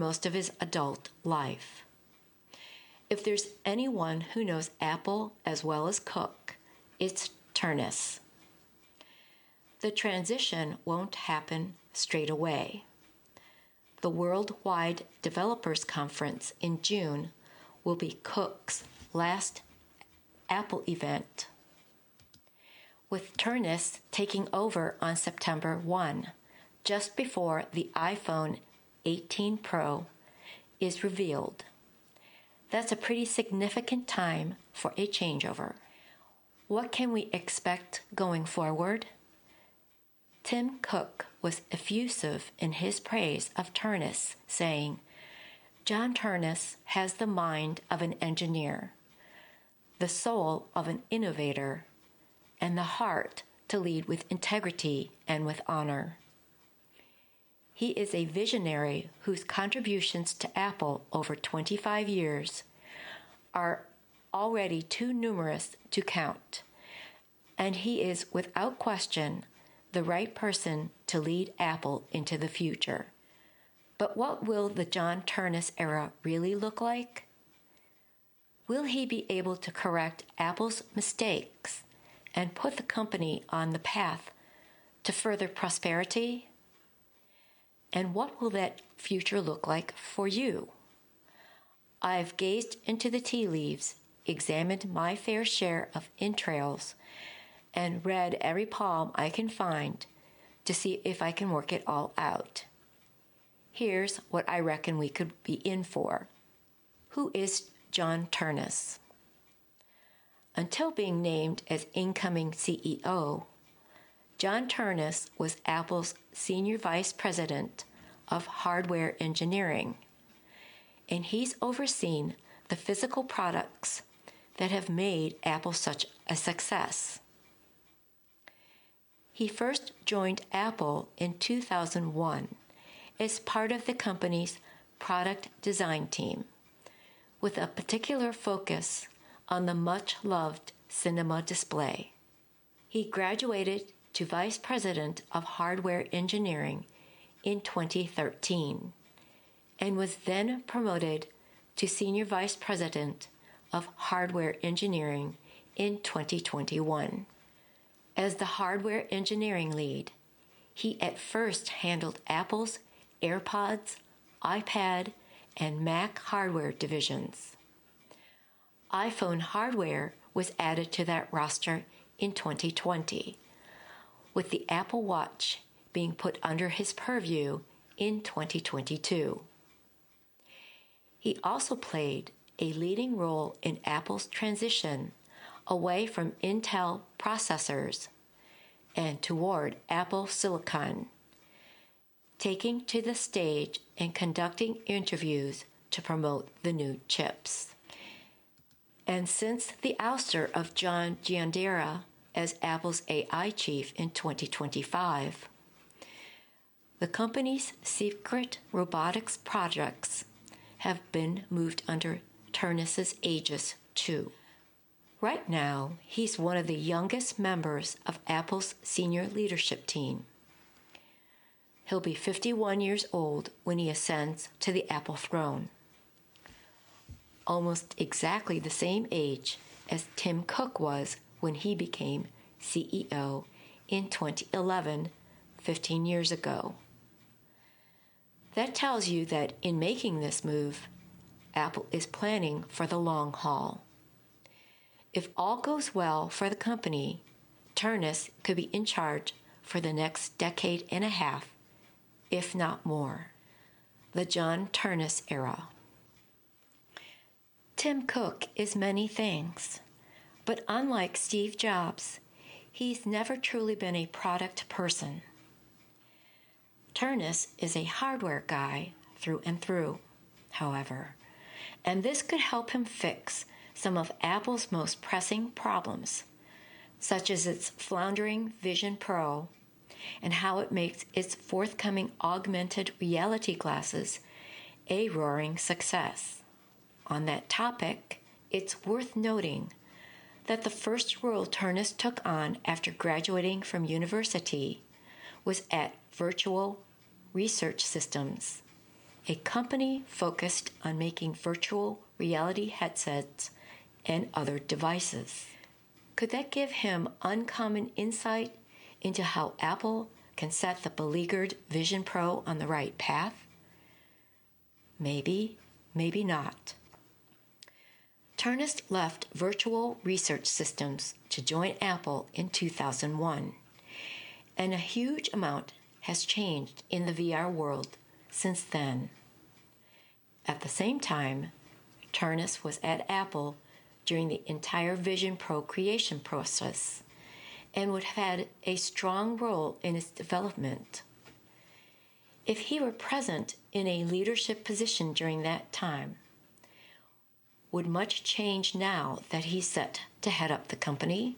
most of his adult life. If there's anyone who knows Apple as well as Cook, it's Ternus. The transition won't happen straight away. The Worldwide Developers Conference in June will be Cook's last Apple event, with Ternus taking over on September 1, just before the iPhone 18 Pro is revealed. That's a pretty significant time for a changeover. What can we expect going forward? Tim Cook was effusive in his praise of Ternus, saying, "John Ternus has the mind of an engineer, the soul of an innovator, and the heart to lead with integrity and with honor. He is a visionary whose contributions to Apple over 25 years are already too numerous to count, and he is without question the right person to lead Apple into the future." But what will the John Ternus era really look like? Will he be able to correct Apple's mistakes and put the company on the path to further prosperity? And what will that future look like for you? I've gazed into the tea leaves, examined my fair share of entrails, and read every palm I can find to see if I can work it all out. Here's what I reckon we could be in for. Who is John Ternus? Until being named as incoming CEO, John Ternus was Apple's Senior Vice President of Hardware Engineering, and he's overseen the physical products that have made Apple such a success. He first joined Apple in 2001 as part of the company's product design team, with a particular focus on the much-loved cinema display. He graduated to Vice President of Hardware Engineering in 2013 and was then promoted to Senior Vice President of Hardware Engineering in 2021. As the hardware engineering lead, he at first handled Apple's AirPods, iPad, and Mac hardware divisions. iPhone hardware was added to that roster in 2020, with the Apple Watch being put under his purview in 2022. He also played a leading role in Apple's transition away from Intel processors and toward Apple Silicon, taking to the stage and conducting interviews to promote the new chips. And since the ouster of John Giannandrea as Apple's AI chief in 2025, the company's secret robotics projects have been moved under Ternus's aegis too. Right now, he's one of the youngest members of Apple's senior leadership team. He'll be 51 years old when he ascends to the Apple throne, almost exactly the same age as Tim Cook was when he became CEO in 2011, 15 years ago. That tells you that in making this move, Apple is planning for the long haul. If all goes well for the company, Ternus could be in charge for the next decade and a half, if not more. The John Ternus era. Tim Cook is many things, but unlike Steve Jobs, he's never truly been a product person. Ternus is a hardware guy through and through, however, and this could help him fix some of Apple's most pressing problems, such as its floundering Vision Pro and how it makes its forthcoming augmented reality glasses a roaring success. On that topic, it's worth noting that the first role Ternus took on after graduating from university was at Virtual Research Systems, a company focused on making virtual reality headsets and other devices. Could that give him uncommon insight into how Apple can set the beleaguered Vision Pro on the right path? Maybe, maybe not. Ternus left Virtual Research Systems to join Apple in 2001, and a huge amount has changed in the VR world since then. At the same time, Ternus was at Apple during the entire Vision Pro creation process and would have had a strong role in its development. If he were present in a leadership position during that time, would much change now that he's set to head up the company?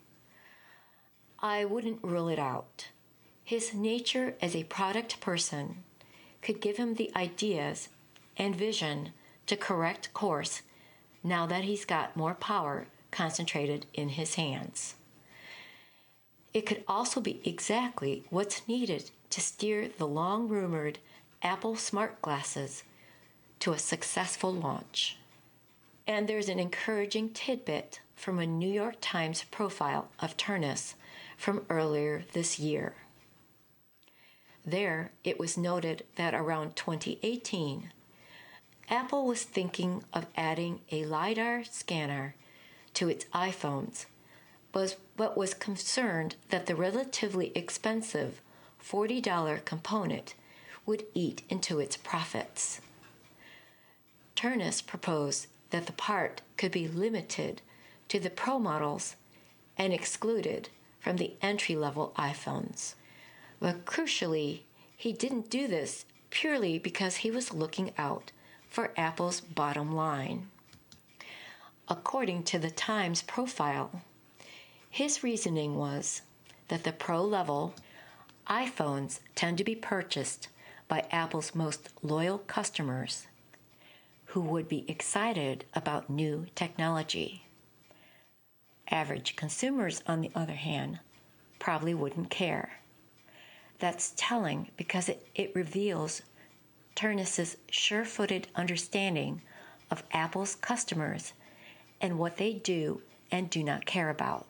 I wouldn't rule it out. His nature as a product person could give him the ideas and vision to correct course now that he's got more power concentrated in his hands. It could also be exactly what's needed to steer the long-rumored Apple smart glasses to a successful launch. And there's an encouraging tidbit from a New York Times profile of Ternus from earlier this year. There, it was noted that around 2018, Apple was thinking of adding a LiDAR scanner to its iPhones, but was concerned that the relatively expensive $40 component would eat into its profits. Ternus proposed that the part could be limited to the Pro models and excluded from the entry-level iPhones. But crucially, he didn't do this purely because he was looking out for Apple's bottom line. According to the Times profile, his reasoning was that the Pro-level iPhones tend to be purchased by Apple's most loyal customers who would be excited about new technology. Average consumers, on the other hand, probably wouldn't care. That's telling because it reveals Ternus's sure-footed understanding of Apple's customers and what they do and do not care about.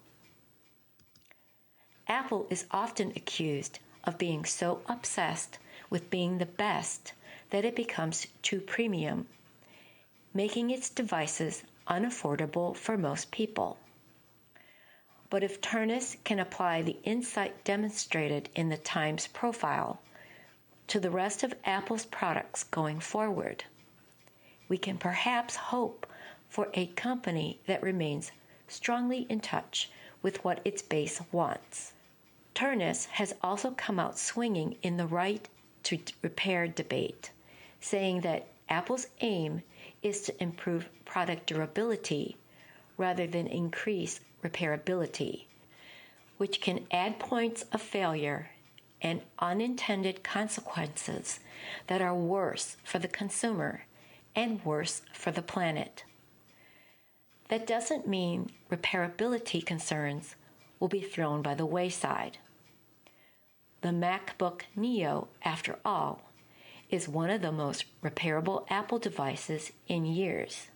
Apple is often accused of being so obsessed with being the best that it becomes too premium, making its devices unaffordable for most people. But if Ternus can apply the insight demonstrated in the Times profile to the rest of Apple's products going forward, we can perhaps hope for a company that remains strongly in touch with what its base wants. Ternus has also come out swinging in the right to repair debate, saying that Apple's aim is to improve product durability rather than increase repairability, which can add points of failure and unintended consequences that are worse for the consumer and worse for the planet. That doesn't mean repairability concerns will be thrown by the wayside. The MacBook Neo, after all, is one of the most repairable Apple devices in years.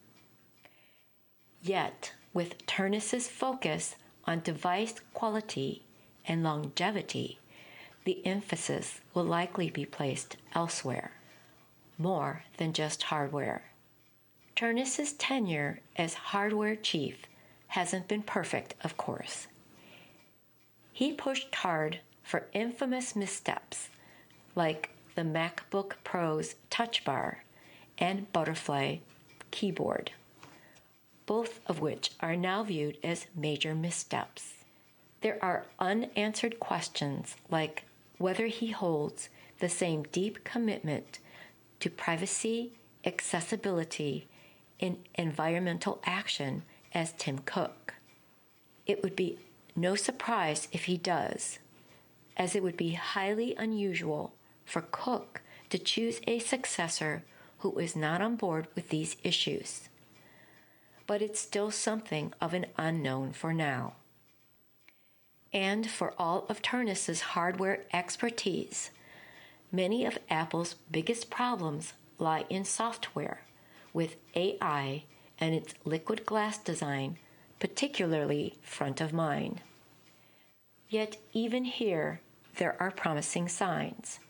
Yet, with Ternus's focus on device quality and longevity, the emphasis will likely be placed elsewhere, more than just hardware. Ternus's tenure as hardware chief hasn't been perfect, of course. He pushed hard for infamous missteps like the MacBook Pro's Touch Bar and Butterfly keyboard, both of which are now viewed as major missteps. There are unanswered questions like whether he holds the same deep commitment to privacy, accessibility, and environmental action as Tim Cook. It would be no surprise if he does, as it would be highly unusual for Cook to choose a successor who is not on board with these issues. But it's still something of an unknown for now. And for all of Ternus's hardware expertise, many of Apple's biggest problems lie in software, with AI and its liquid glass design particularly front of mind. Yet even here, there are promising signs.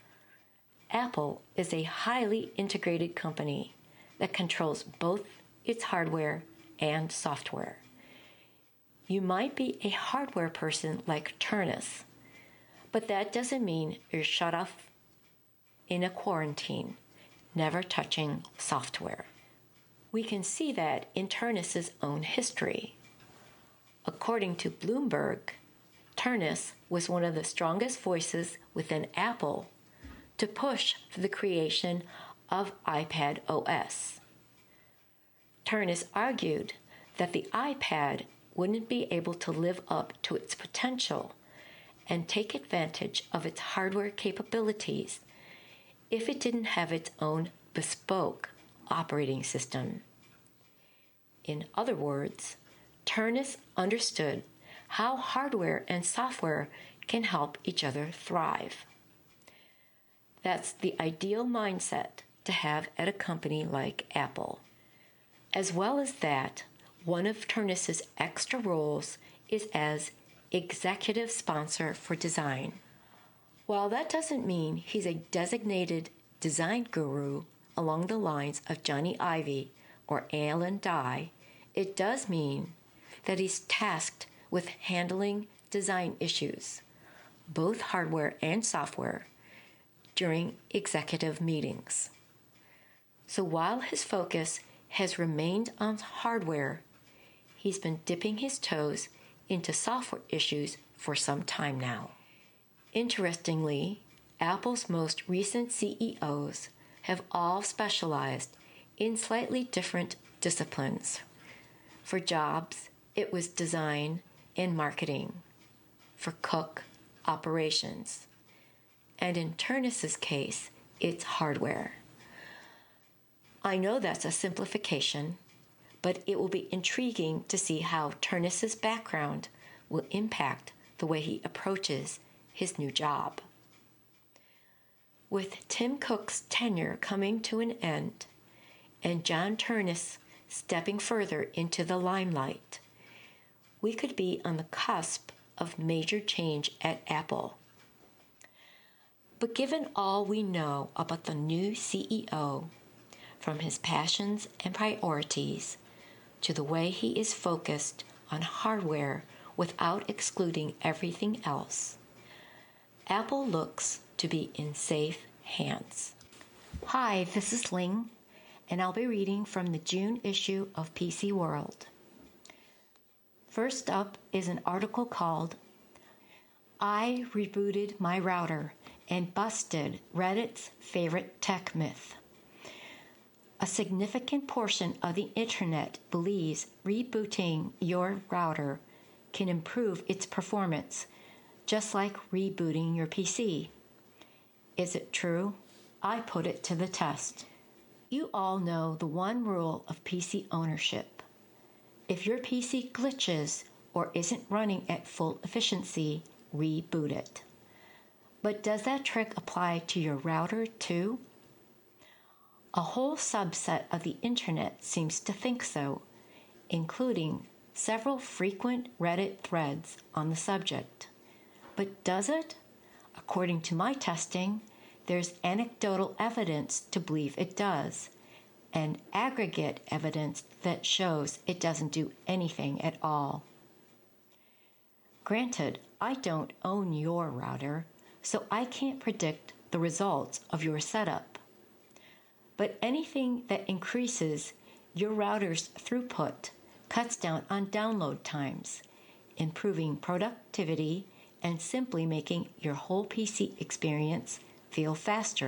Apple is a highly integrated company that controls both its hardware and software. You might be a hardware person like Turnus, but that doesn't mean you're shut off in a quarantine, never touching software. We can see that in Turnus's own history. According to Bloomberg, Turnus was one of the strongest voices within Apple to push for the creation of iPad OS. Turnus argued that the iPad wouldn't be able to live up to its potential and take advantage of its hardware capabilities if it didn't have its own bespoke operating system. In other words, Turnus understood how hardware and software can help each other thrive. That's the ideal mindset to have at a company like Apple. As well as that, one of Turnus's extra roles is as executive sponsor for design. While that doesn't mean he's a designated design guru along the lines of Johnny Ive or Alan Dye, it does mean that he's tasked with handling design issues, both hardware and software, during executive meetings. So while his focus has remained on hardware, he's been dipping his toes into software issues for some time now. Interestingly, Apple's most recent CEOs have all specialized in slightly different disciplines. For Jobs, it was design and marketing. For Cook, operations. And in Turnus's case, it's hardware. I know that's a simplification, but it will be intriguing to see how Turnus's background will impact the way he approaches his new job. With Tim Cook's tenure coming to an end and John Turnus stepping further into the limelight, we could be on the cusp of major change at Apple. But given all we know about the new CEO, from his passions and priorities to the way he is focused on hardware without excluding everything else, Apple looks to be in safe hands. Hi, this is Ling, and I'll be reading from the June issue of PC World. First up is an article called I Rebooted My Router and Busted Reddit's Favorite Tech Myth. A significant portion of the internet believes rebooting your router can improve its performance, just like rebooting your PC. Is it true? I put it to the test. You all know the one rule of PC ownership. If your PC glitches or isn't running at full efficiency, reboot it. But does that trick apply to your router too? A whole subset of the internet seems to think so, including several frequent Reddit threads on the subject. But does it? According to my testing, there's anecdotal evidence to believe it does, and aggregate evidence that shows it doesn't do anything at all. Granted, I don't own your router, so I can't predict the results of your setup. But anything that increases your router's throughput cuts down on download times, improving productivity and simply making your whole PC experience feel faster.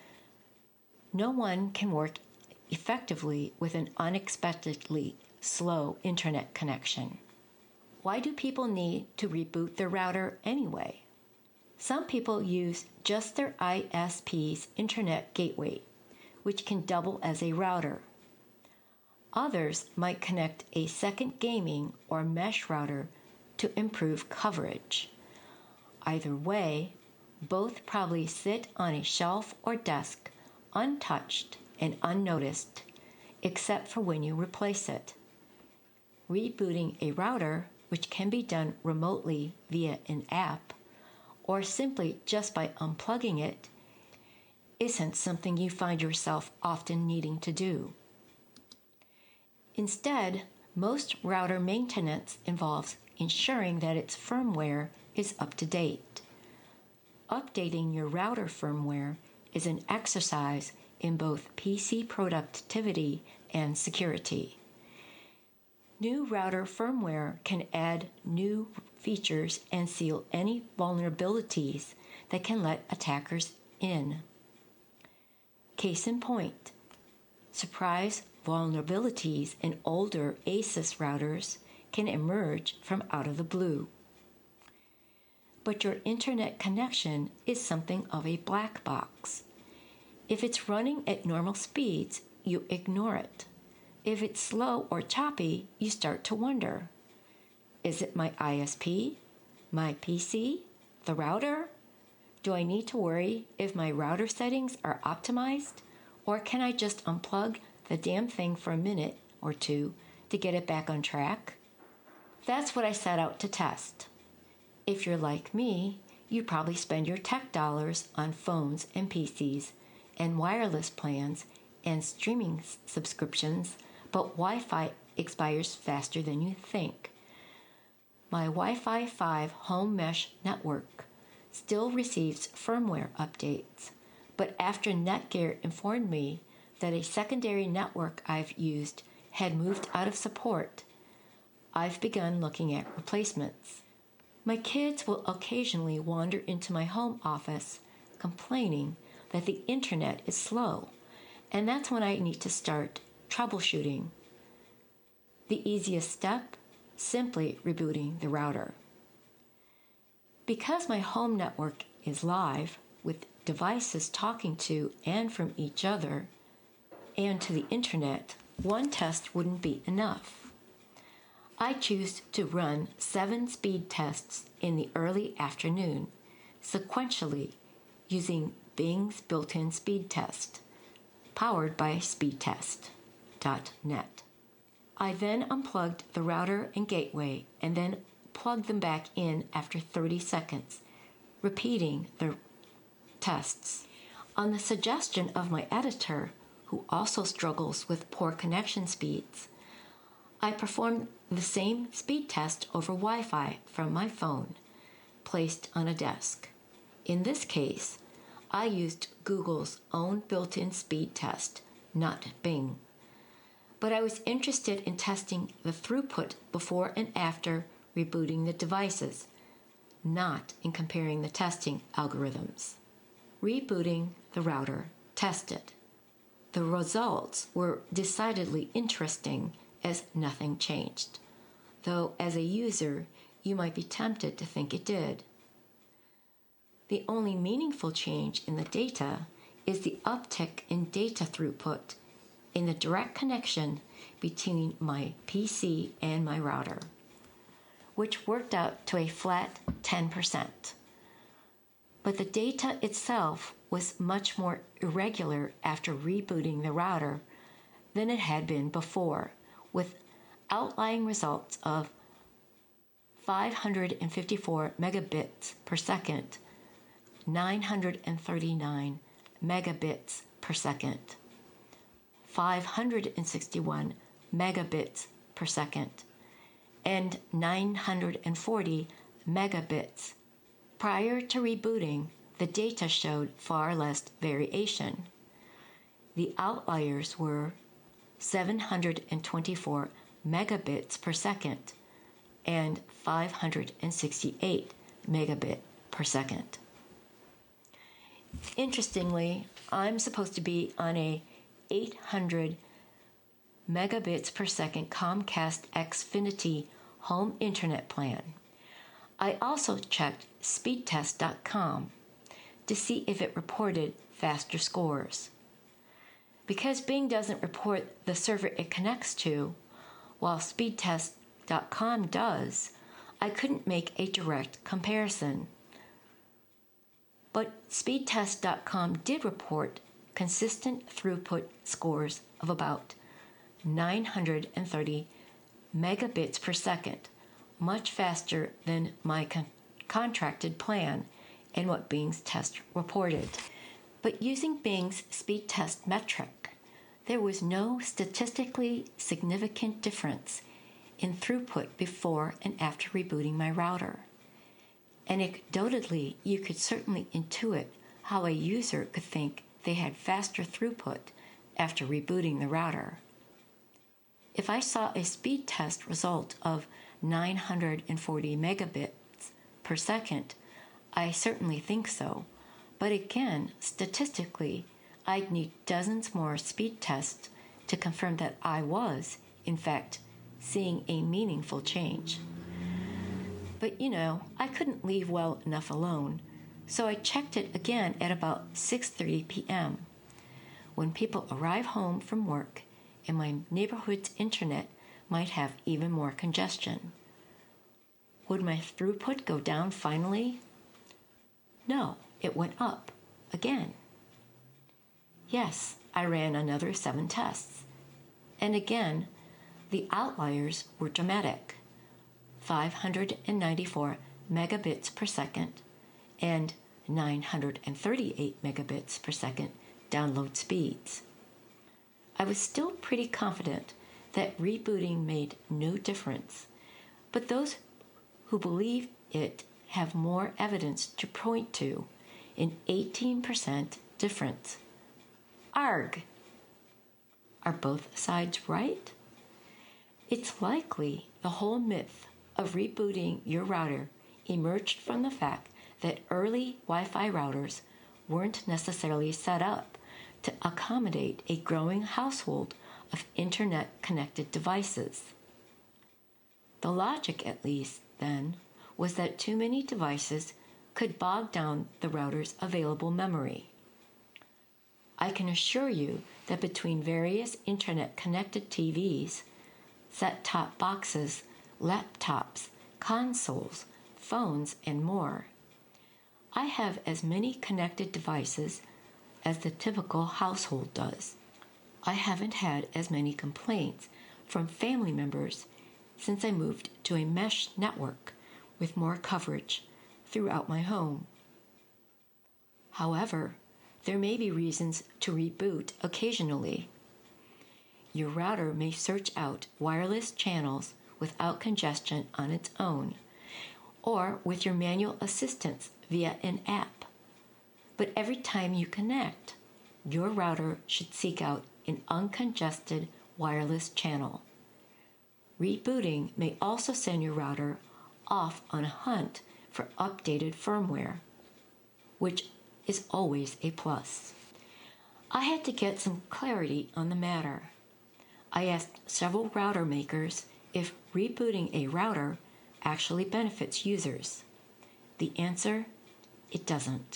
No one can work effectively with an unexpectedly slow internet connection. Why do people need to reboot their router anyway? Some people use just their ISP's internet gateway, which can double as a router. Others might connect a second gaming or mesh router to improve coverage. Either way, both probably sit on a shelf or desk untouched and unnoticed, except for when you replace it. Rebooting a router, which can be done remotely via an app, or simply just by unplugging it, isn't something you find yourself often needing to do. Instead, most router maintenance involves ensuring that its firmware is up to date. Updating your router firmware is an exercise in both PC productivity and security. New router firmware can add new features and seal any vulnerabilities that can let attackers in. Case in point, surprise vulnerabilities in older ASUS routers can emerge from out of the blue. But your internet connection is something of a black box. If it's running at normal speeds, you ignore it. If it's slow or choppy, you start to wonder. Is it my ISP? My PC? The router? Do I need to worry if my router settings are optimized? Or can I just unplug the damn thing for a minute or two to get it back on track? That's what I set out to test. If you're like me, you probably spend your tech dollars on phones and PCs and wireless plans and streaming subscriptions, but Wi-Fi expires faster than you think. My Wi-Fi 5 home mesh network still receives firmware updates, but after Netgear informed me that a secondary network I've used had moved out of support, I've begun looking at replacements. My kids will occasionally wander into my home office complaining that the internet is slow, and that's when I need to start troubleshooting. The easiest step? Simply rebooting the router. Because my home network is live, with devices talking to and from each other and to the internet, one test wouldn't be enough. I choose to run 7 speed tests in the early afternoon, sequentially using Bing's built-in speed test, powered by speedtest.net. I then unplugged the router and gateway and then plugged them back in after 30 seconds, repeating the tests. On the suggestion of my editor, who also struggles with poor connection speeds, I performed the same speed test over Wi-Fi from my phone, placed on a desk. In this case, I used Google's own built-in speed test, not Bing. But I was interested in testing the throughput before and after rebooting the devices, not in comparing the testing algorithms. Rebooting the router, tested. The results were decidedly interesting as nothing changed, though as a user, you might be tempted to think it did. The only meaningful change in the data is the uptick in data throughput in the direct connection between my PC and my router, which worked out to a flat 10%. But the data itself was much more irregular after rebooting the router than it had been before, with outlying results of 554 megabits per second, 939 megabits per second, 561 megabits per second, and 940 megabits. Prior to rebooting, the data showed far less variation. The outliers were 724 megabits per second and 568 megabit per second. Interestingly, I'm supposed to be on a 800 megabits per second Comcast Xfinity home internet plan. I also checked speedtest.com to see if it reported faster scores. Because Bing doesn't report the server it connects to, while speedtest.com does, I couldn't make a direct comparison. But speedtest.com did report consistent throughput scores of about 930 megabits per second, much faster than my contracted plan and what Bing's test reported. But using Bing's speed test metric, there was no statistically significant difference in throughput before and after rebooting my router. Anecdotally, you could certainly intuit how a user could think they had faster throughput after rebooting the router. If I saw a speed test result of 940 megabits per second, I certainly think so. But again, statistically, I'd need dozens more speed tests to confirm that I was, in fact, seeing a meaningful change. But I couldn't leave well enough alone, so I checked it again at about 6:30 p.m. when people arrive home from work and my neighborhood's internet might have even more congestion. Would my throughput go down finally? No, it went up again. Yes, I ran another 7 tests. And again, the outliers were dramatic. 594 megabits per second and 938 megabits per second download speeds. I was still pretty confident that rebooting made no difference, but those who believe it have more evidence to point to an 18% difference. Arg! Are both sides right? It's likely the whole myth of rebooting your router emerged from the fact that early Wi-Fi routers weren't necessarily set up to accommodate a growing household of internet-connected devices. The logic, at least, then, was that too many devices could bog down the router's available memory. I can assure you that between various internet-connected TVs, set-top boxes, laptops, consoles, phones, and more, I have as many connected devices as the typical household does. I haven't had as many complaints from family members since I moved to a mesh network with more coverage throughout my home. However, there may be reasons to reboot occasionally. Your router may search out wireless channels without congestion on its own, or with your manual assistance via an app. But every time you connect, your router should seek out an uncongested wireless channel. Rebooting may also send your router off on a hunt for updated firmware, which is always a plus. I had to get some clarity on the matter. I asked several router makers if rebooting a router actually benefits users. The answer, it doesn't.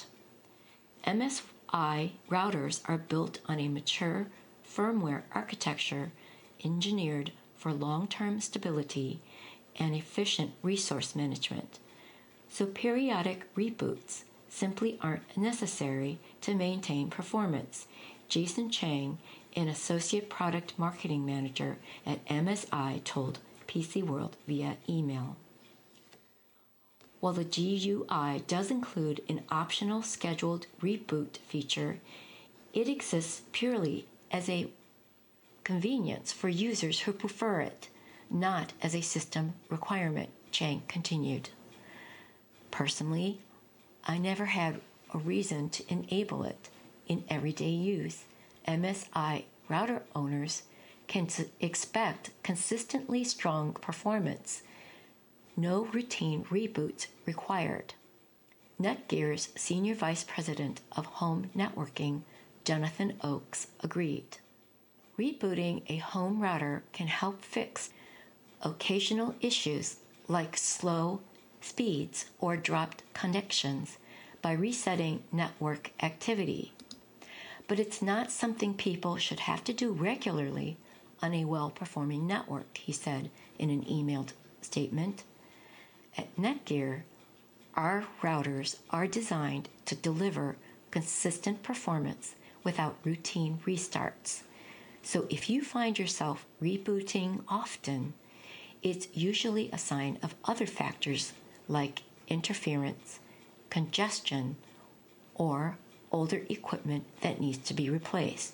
MSI routers are built on a mature firmware architecture engineered for long-term stability and efficient resource management, so periodic reboots simply aren't necessary to maintain performance. Jason Chang, an associate product marketing manager at MSI, told PC World via email. While the GUI does include an optional scheduled reboot feature, it exists purely as a convenience for users who prefer it, not as a system requirement, Chang continued. Personally, I never had a reason to enable it in everyday use. MSI router owners can expect consistently strong performance. No routine reboots required. Netgear's Senior Vice President of Home Networking, Jonathan Oakes, agreed. Rebooting a home router can help fix occasional issues like slow speeds or dropped connections by resetting network activity. But it's not something people should have to do regularly on a well-performing network, he said in an emailed statement. At Netgear, our routers are designed to deliver consistent performance without routine restarts. So if you find yourself rebooting often, it's usually a sign of other factors like interference, congestion, or older equipment that needs to be replaced.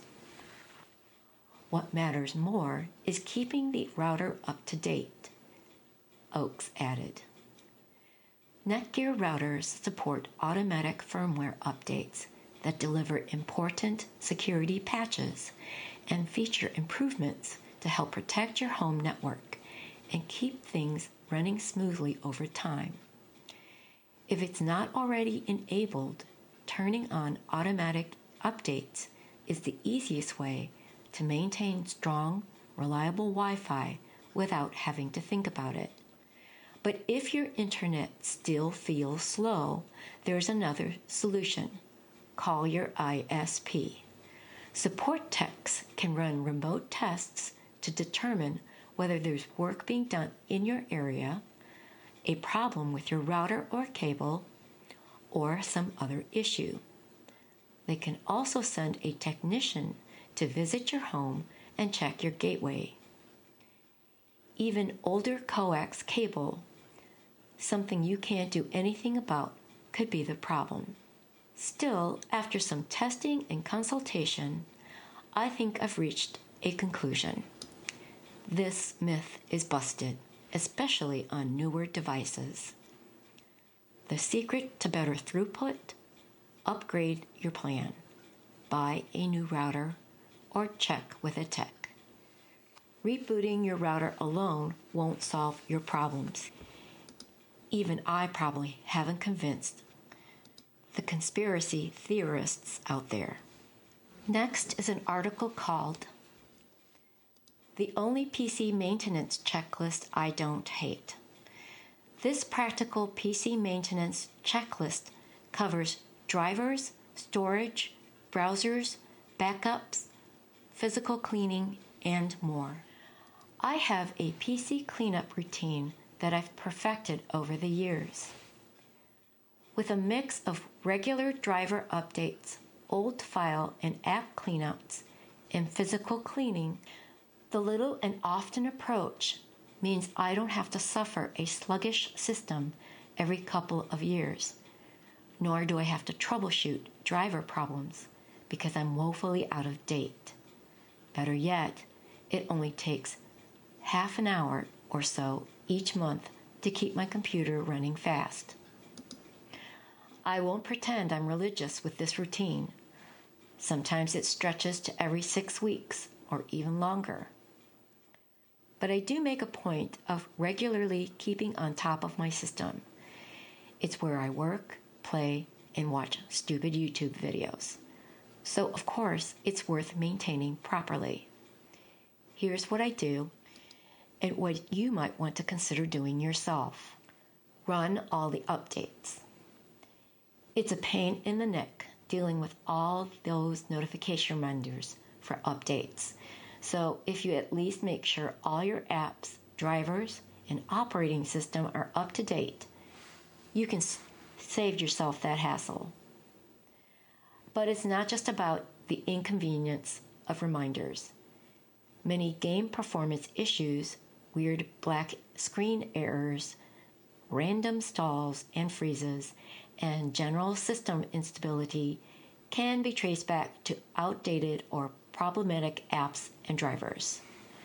What matters more is keeping the router up to date, Oaks added. Netgear routers support automatic firmware updates that deliver important security patches and feature improvements to help protect your home network and keep things running smoothly over time. If it's not already enabled, turning on automatic updates is the easiest way to maintain strong, reliable Wi-Fi without having to think about it. But if your internet still feels slow, there's another solution. Call your ISP. Support techs can run remote tests to determine whether there's work being done in your area, a problem with your router or cable, or some other issue. They can also send a technician to visit your home and check your gateway. Even older coax cable, something you can't do anything about, could be the problem. Still, after some testing and consultation, I think I've reached a conclusion. This myth is busted, especially on newer devices. The secret to better throughput? Upgrade your plan. Buy a new router or check with a tech. Rebooting your router alone won't solve your problems. Even I probably haven't convinced the conspiracy theorists out there. Next is an article called "The Only PC Maintenance Checklist I Don't Hate." This practical PC maintenance checklist covers drivers, storage, browsers, backups, physical cleaning, and more. I have a PC cleanup routine that I've perfected over the years. With a mix of regular driver updates, old file and app cleanups, and physical cleaning, the little and often approach means I don't have to suffer a sluggish system every couple of years, nor do I have to troubleshoot driver problems because I'm woefully out of date. Better yet, it only takes half an hour or so each month to keep my computer running fast. I won't pretend I'm religious with this routine. Sometimes it stretches to every 6 weeks or even longer. But I do make a point of regularly keeping on top of my system. It's where I work, play, and watch stupid YouTube videos. So, of course, it's worth maintaining properly. Here's what I do and what you might want to consider doing yourself. Run all the updates. It's a pain in the neck dealing with all those notification reminders for updates. So if you at least make sure all your apps, drivers, and operating system are up to date, you can save yourself that hassle. But it's not just about the inconvenience of reminders. Many game performance issues, weird black screen errors, random stalls and freezes, and general system instability can be traced back to outdated or problematic apps and drivers.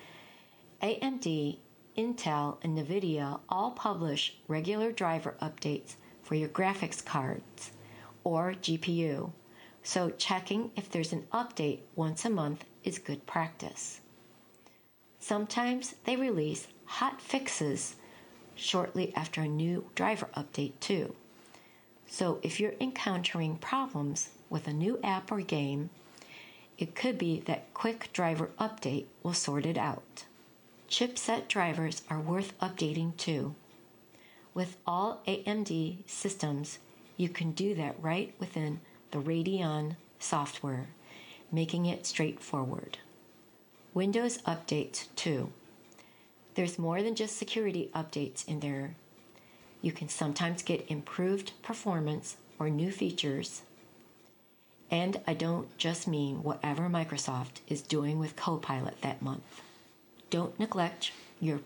AMD, Intel, and NVIDIA all publish regular driver updates for your graphics cards or GPU, so checking if there's an update once a month is good practice. Sometimes they release hot fixes shortly after a new driver update too. So if you're encountering problems with a new app or game, it could be that quick driver update will sort it out. Chipset drivers are worth updating too. With all AMD systems, you can do that right within the Radeon software, making it straightforward. Windows updates too. There's more than just security updates in there. You can sometimes get improved performance or new features. And I don't just mean whatever Microsoft is doing with Copilot that month. Don't neglect your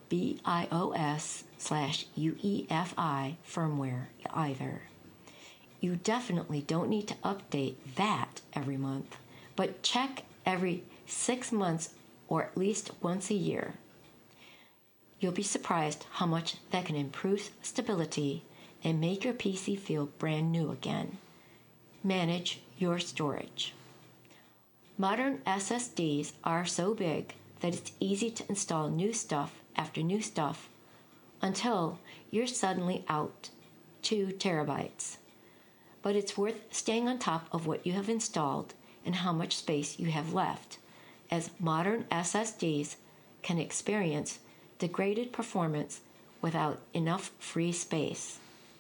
BIOS/UEFI firmware either. You definitely don't need to update that every month, but check every 6 months or at least once a year. You'll be surprised how much that can improve stability and make your PC feel brand new again. Manage your storage. Modern SSDs are so big that it's easy to install new stuff after new stuff until you're suddenly out 2 terabytes. But it's worth staying on top of what you have installed and how much space you have left, as modern SSDs can experience degraded performance without enough free space.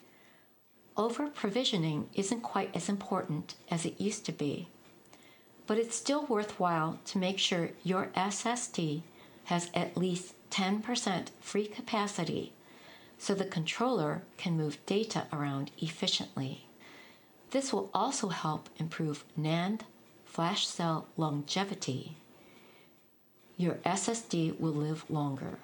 Over-provisioning isn't quite as important as it used to be, but it's still worthwhile to make sure your SSD has at least 10% free capacity so the controller can move data around efficiently. This will also help improve NAND flash cell longevity. Your SSD will live longer.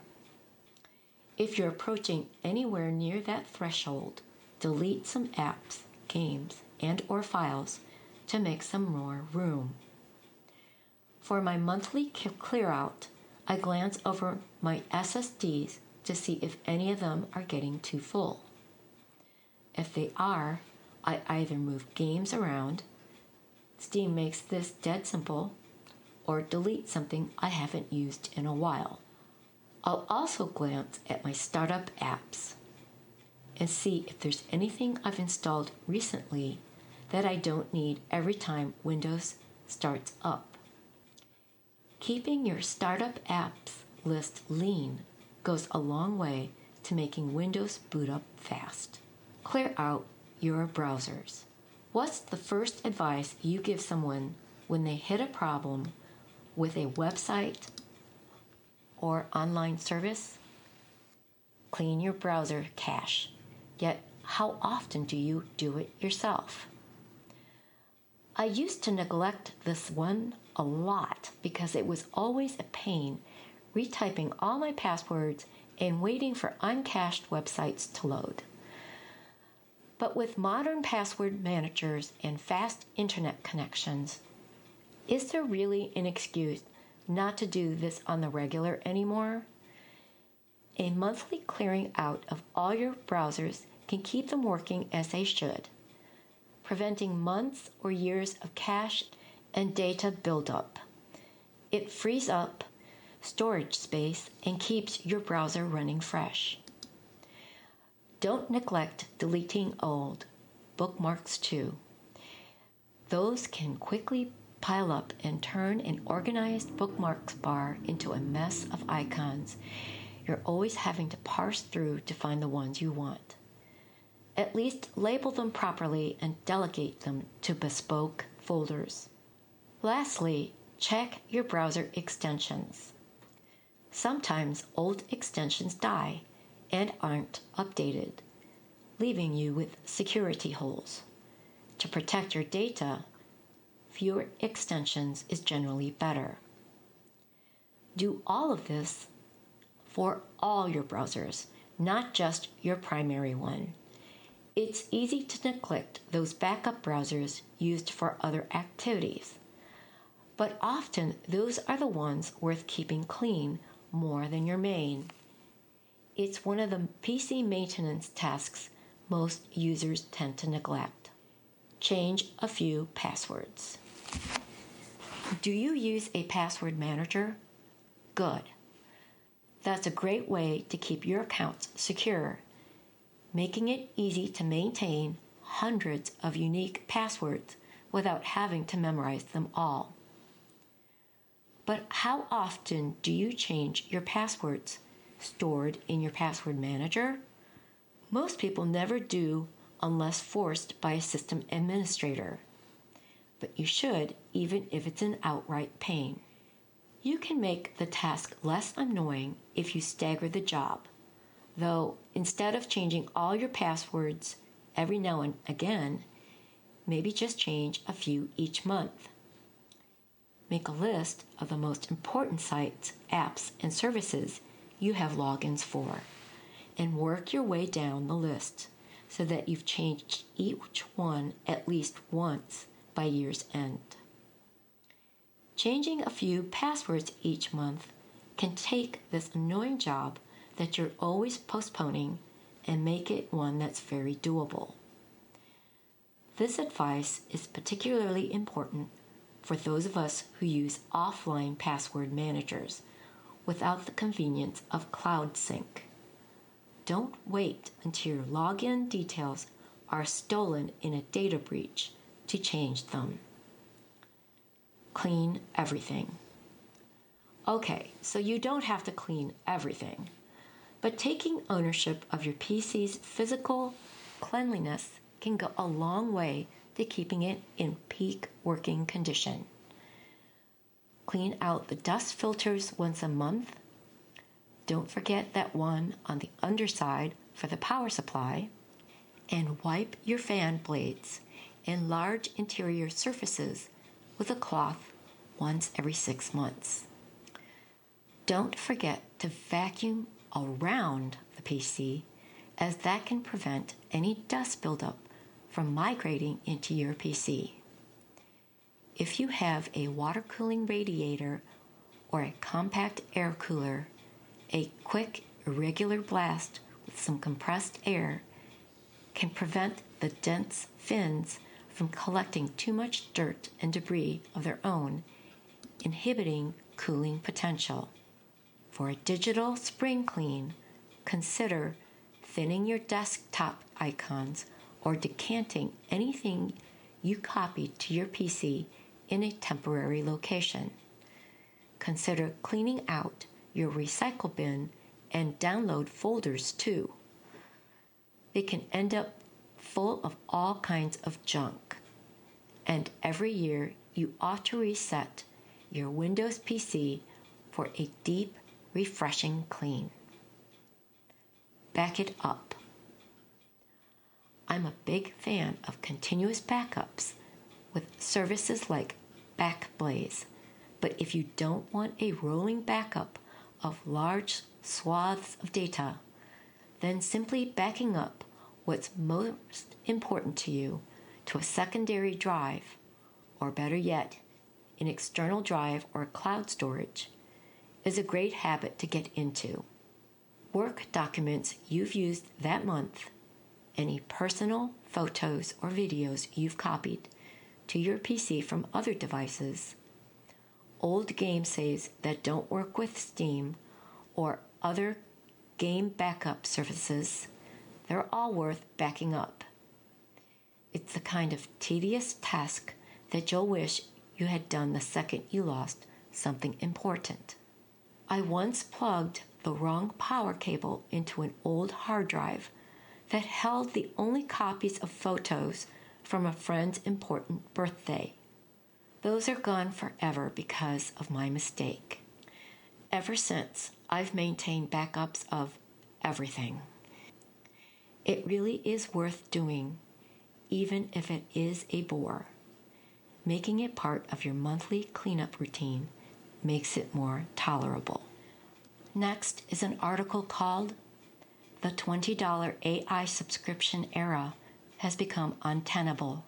If you're approaching anywhere near that threshold, delete some apps, games, and/or files to make some more room. For my monthly clear out, I glance over my SSDs to see if any of them are getting too full. If they are, I either move games around, Steam makes this dead simple, or delete something I haven't used in a while. I'll also glance at my startup apps and see if there's anything I've installed recently that I don't need every time Windows starts up. Keeping your startup apps list lean goes a long way to making Windows boot up fast. Clear out your browsers. What's the first advice you give someone when they hit a problem with a website or online service? Clean your browser cache. Yet, how often do you do it yourself? I used to neglect this one a lot because it was always a pain retyping all my passwords and waiting for uncached websites to load. But with modern password managers and fast internet connections, is there really an excuse not to do this on the regular anymore? A monthly clearing out of all your browsers can keep them working as they should, preventing months or years of cache and data buildup. It frees up storage space and keeps your browser running fresh. Don't neglect deleting old bookmarks too. Those can quickly pile up and turn an organized bookmarks bar into a mess of icons you're always having to parse through to find the ones you want. At least label them properly and delegate them to bespoke folders. Lastly, check your browser extensions. Sometimes old extensions die and aren't updated, leaving you with security holes. To protect your data, fewer extensions is generally better. Do all of this for all your browsers, not just your primary one. It's easy to neglect those backup browsers used for other activities, but often those are the ones worth keeping clean more than your main. It's one of the PC maintenance tasks most users tend to neglect. Change a few passwords. Do you use a password manager? Good. That's a great way to keep your accounts secure, making it easy to maintain hundreds of unique passwords without having to memorize them all. But how often do you change your passwords stored in your password manager? Most people never do unless forced by a system administrator. But you should, even if it's an outright pain. You can make the task less annoying if you stagger the job, though instead of changing all your passwords every now and again, maybe just change a few each month. Make a list of the most important sites, apps, and services you have logins for, and work your way down the list so that you've changed each one at least once by year's end. Changing a few passwords each month can take this annoying job that you're always postponing and make it one that's very doable. This advice is particularly important for those of us who use offline password managers without the convenience of Cloud Sync. Don't wait until your login details are stolen in a data breach to change them. Clean everything. Okay, so you don't have to clean everything, but taking ownership of your PC's physical cleanliness can go a long way to keeping it in peak working condition. Clean out the dust filters once a month. Don't forget that one on the underside for the power supply. And wipe your fan blades and large interior surfaces with a cloth once every 6 months. Don't forget to vacuum around the PC, as that can prevent any dust buildup from migrating into your PC. If you have a water cooling radiator or a compact air cooler, a quick, irregular blast with some compressed air can prevent the dense fins from collecting too much dirt and debris of their own, inhibiting cooling potential. For a digital spring clean, consider thinning your desktop icons or decanting anything you copied to your PC in a temporary location. Consider cleaning out your recycle bin and download folders too. They can end up full of all kinds of junk. And every year you ought to reset your Windows PC for a deep, refreshing clean. Back it up. I'm a big fan of continuous backups with services like Backblaze, but if you don't want a rolling backup of large swaths of data, then simply backing up what's most important to you to a secondary drive, or better yet, an external drive or cloud storage, is a great habit to get into. Work documents you've used that month, any personal photos or videos you've copied to your PC from other devices, old game saves that don't work with Steam or other game backup services, they're all worth backing up. It's the kind of tedious task that you'll wish you had done the second you lost something important. I once plugged the wrong power cable into an old hard drive that held the only copies of photos from a friend's important birthday. Those are gone forever because of my mistake. Ever since, I've maintained backups of everything. It really is worth doing, even if it is a bore. Making it part of your monthly cleanup routine makes it more tolerable. Next is an article called "The $20 AI Subscription Era Has Become Untenable."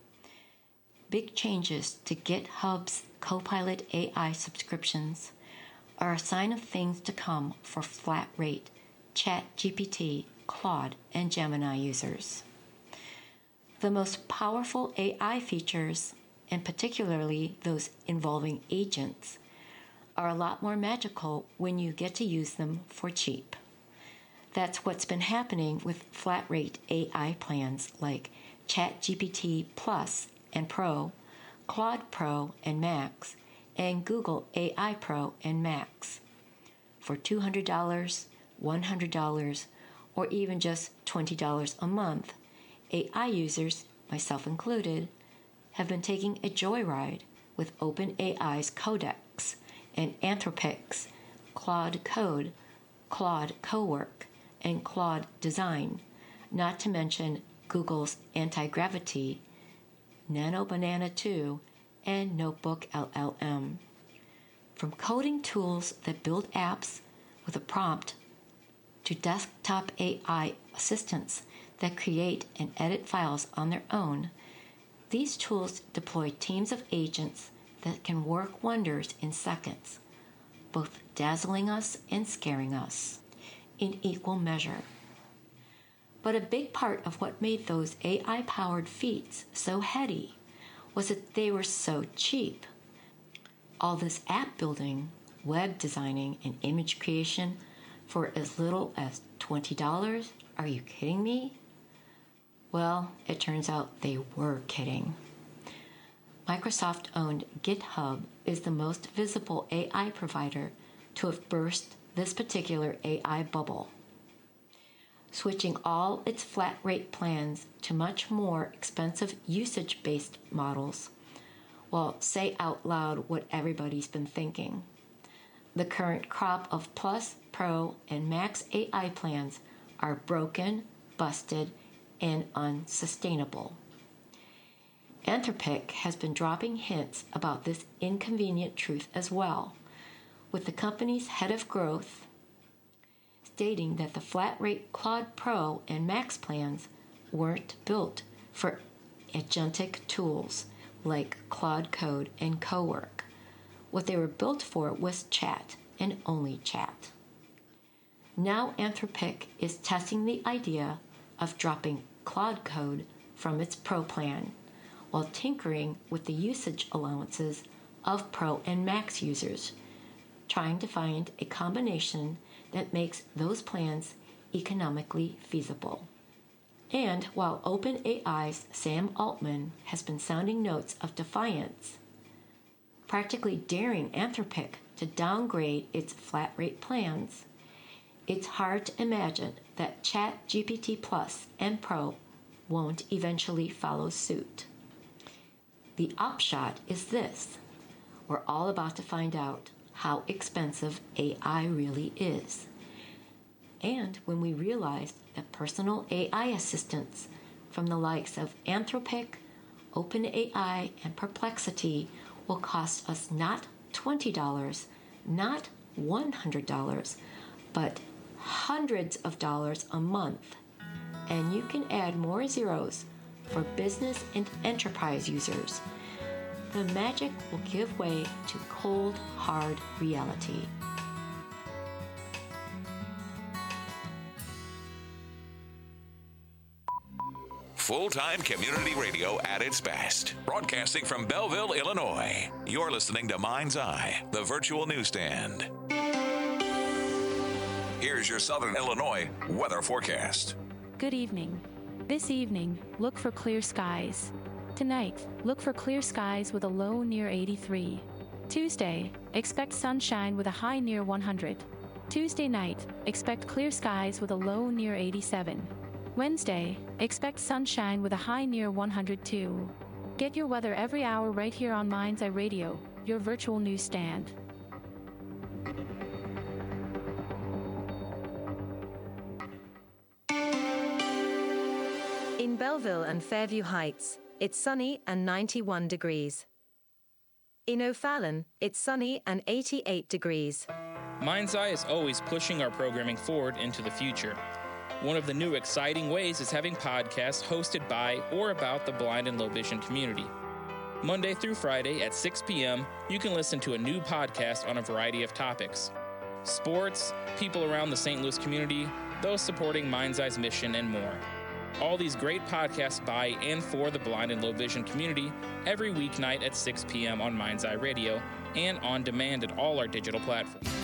Big changes to GitHub's Copilot AI subscriptions are a sign of things to come for flat-rate ChatGPT, Claude, and Gemini users. The most powerful AI features, and particularly those involving agents, are a lot more magical when you get to use them for cheap. That's what's been happening with flat-rate AI plans like ChatGPT Plus and Pro, Claude Pro and Max, and Google AI Pro and Max. For $200, $100, or even just $20 a month, AI users, myself included, have been taking a joyride with OpenAI's Codex and Anthropic's Claude Code, Claude Cowork, and Claude Design, not to mention Google's Anti-Gravity Nano Banana 2, and Notebook LLM. From coding tools that build apps with a prompt to desktop AI assistants that create and edit files on their own, these tools deploy teams of agents that can work wonders in seconds, both dazzling us and scaring us in equal measure. But a big part of what made those AI-powered feats so heady was that they were so cheap. All this app building, web designing, and image creation for as little as $20? Are you kidding me? Well, it turns out they were kidding. Microsoft-owned GitHub is the most visible AI provider to have burst this particular AI bubble, switching all its flat rate plans to much more expensive usage-based models. Well, say out loud what everybody's been thinking. The current crop of Plus, Pro, and Max AI plans are broken, busted, and unsustainable. Anthropic has been dropping hints about this inconvenient truth as well, with the company's head of growth stating that the flat-rate Claude Pro and Max plans weren't built for agentic tools like Claude Code and Cowork. What they were built for was chat, and only chat. Now Anthropic is testing the idea of dropping Claude Code from its Pro plan, while tinkering with the usage allowances of Pro and Max users, trying to find a combination that makes those plans economically feasible. And while OpenAI's Sam Altman has been sounding notes of defiance, practically daring Anthropic to downgrade its flat-rate plans, it's hard to imagine that ChatGPT Plus and Pro won't eventually follow suit. The upshot is this: we're all about to find out how expensive AI really is. And when we realize that personal AI assistants from the likes of Anthropic, OpenAI, and Perplexity will cost us not $20, not $100, but hundreds of dollars a month. And you can add more zeros for business and enterprise users, the magic will give way to cold, hard reality. Full-time community radio at its best. Broadcasting from Belleville, Illinois. You're listening to Mind's Eye, the virtual newsstand. Here's your Southern Illinois weather forecast. Good evening. This evening, look for clear skies. Tonight, look for clear skies with a low near 83. Tuesday, expect sunshine with a high near 100. Tuesday night, expect clear skies with a low near 87. Wednesday, expect sunshine with a high near 102. Get your weather every hour right here on Mind's Eye Radio, your virtual newsstand. In Belleville and Fairview Heights, it's sunny and 91 degrees. In O'Fallon, it's sunny and 88 degrees. Mind's Eye is always pushing our programming forward into the future. One of the new exciting ways is having podcasts hosted by or about the blind and low vision community. Monday through Friday at 6 p.m., you can listen to a new podcast on a variety of topics. Sports, people around the St. Louis community, those supporting Mind's Eye's mission, and more. All these great podcasts by and for the blind and low vision community every weeknight at 6 p.m. on Mind's Eye Radio and on demand at all our digital platforms.